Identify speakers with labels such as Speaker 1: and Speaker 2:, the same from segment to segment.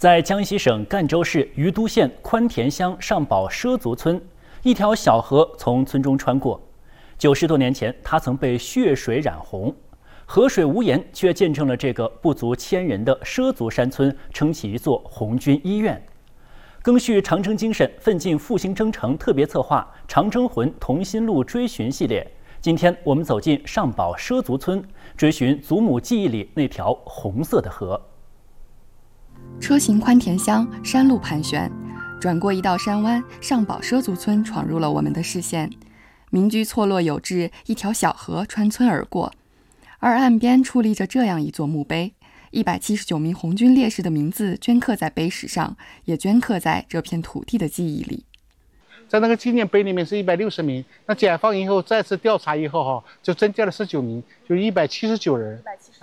Speaker 1: 在江西省赣州市于都县宽田乡上堡畲族村，一条小河从村中穿过。90多年前，它曾被血水染红，河水无言，却见证了这个不足1000人的畲族山村撑起一座红军医院。赓续长征精神，奋进复兴征程特别策划《长征魂同心路追寻》系列。今天我们走进上堡畲族村，追寻祖母记忆里那条红色的河。
Speaker 2: 车行宽田乡，山路盘旋，转过一道山湾，上堡畲族村闯入了我们的视线。民居错落有致，一条小河穿村而过，而岸边矗立着这样一座墓碑，179名红军烈士的名字镌刻在碑石上，也镌刻在这片土地的记忆里。
Speaker 3: 在那个纪念碑里面是160名，那解放以后再次调查以后就增加了19名，就179人。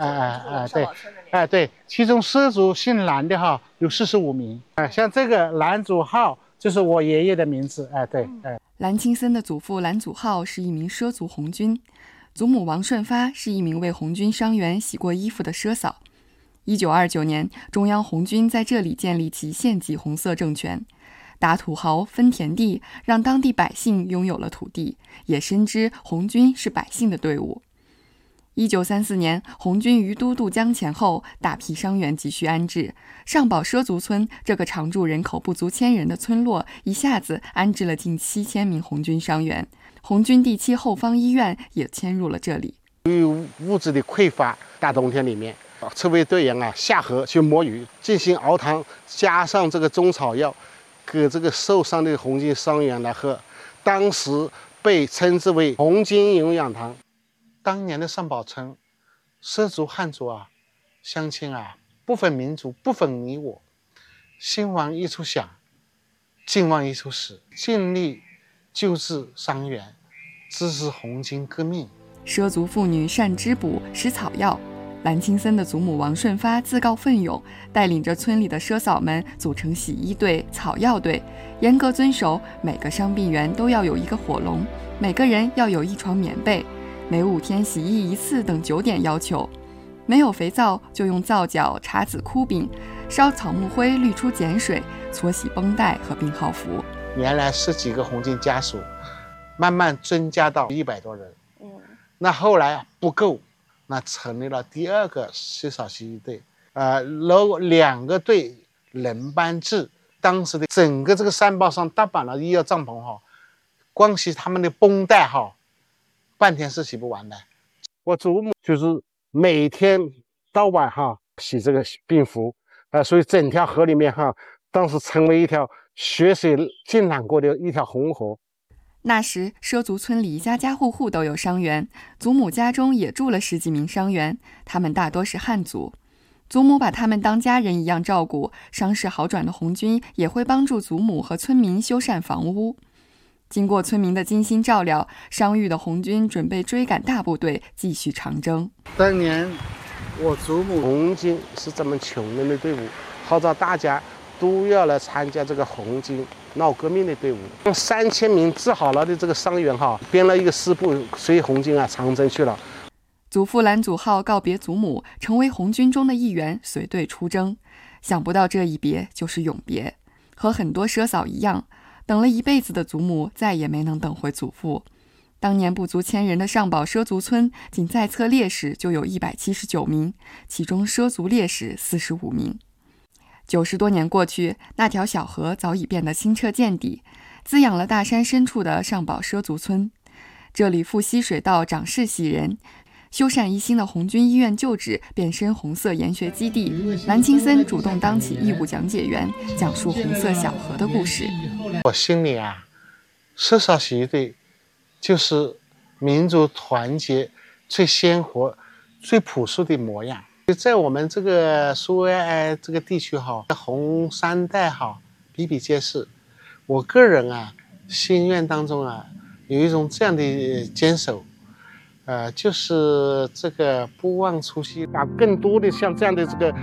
Speaker 3: 对，其中畲族姓蓝的有45名。像这个蓝祖浩就是我爷爷的名字。
Speaker 2: 蓝青森的祖父蓝祖浩是一名畲族红军，祖母王顺发是一名为红军伤员洗过衣服的畲嫂。1929年，中央红军在这里建立起县级红色政权。打土豪分田地，让当地百姓拥有了土地，也深知红军是百姓的队伍。1934年，红军于都渡江前后，大批伤员急需安置。上堡畲族村这个常住人口不足1000人的村落，一下子安置了近7000名红军伤员。红军第7后方医院也迁入了这里。
Speaker 3: 由于物质的匮乏，大冬天里面，赤卫队员下河去摸鱼，进行熬汤，加上这个中草药，给这个受伤的红军伤员来喝，当时被称之为红军营养汤。当年的上堡村，畲族汉族乡亲不分民族，不分你我，兴亡一处想，尽亡一处死，尽力救治伤员，支持红军革命。
Speaker 2: 畲族妇女善织补、识草药。蓝青森的祖母王顺发自告奋勇，带领着村里的畲嫂们组成洗衣队、草药队，严格遵守每个伤病员都要有一个火笼，每个人要有1床棉被，每5天洗衣1次等9点要求。没有肥皂就用皂角、茶籽枯饼，烧草木灰滤出碱水，搓洗绷带和病号服。
Speaker 3: 原来10几个红军家属，慢慢增加到100多人。那后来不够，那成立了第2个畲嫂洗衣队。2个队轮班制，当时的整个这个山包上搭满了医药帐篷光洗他们的绷带半天是洗不完的。我祖母就是每天到晚洗这个病服，所以整条河里面当时成为一条血水浸染过的一条红河。
Speaker 2: 那时畲族村里家家户户都有伤员，祖母家中也住了10几名伤员，他们大多是汉族。祖母把他们当家人一样照顾，伤势好转的红军也会帮助祖母和村民修缮房屋。经过村民的精心照料，伤愈的红军准备追赶大部队继续长征。
Speaker 3: 当年我祖母红军是这么穷人的队伍，号召大家都要来参加这个红军闹革命的队伍，用3000名治好了的这个伤员编了一个师部，随红军长征去了。
Speaker 2: 祖父蓝祖浩告别祖母，成为红军中的一员，随队出征。想不到这一别就是永别，和很多畲嫂一样，等了一辈子的祖母再也没能等回祖父。当年不足1000人的上堡畲族村，仅在册烈士就有179名，其中畲族烈士45名。90多年过去，那条小河早已变得清澈见底，滋养了大山深处的上堡畲族村。这里富溪水道长势喜人，修缮一新的红军医院旧址变身红色研学基地。蓝青森主动当起义务讲解员，讲述红色小河的故事。
Speaker 3: 我心里畲嫂洗衣队就是民族团结最鲜活、最朴素的模样。在我们这个苏维埃这个地区红3代比比皆是。我个人心愿当中有一种这样的坚守，就是这个不忘初心，把更多的像这样的这个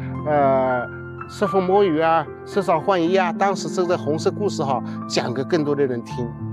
Speaker 3: 畲风摸鱼畲嫂换衣当时这个红色故事讲给更多的人听。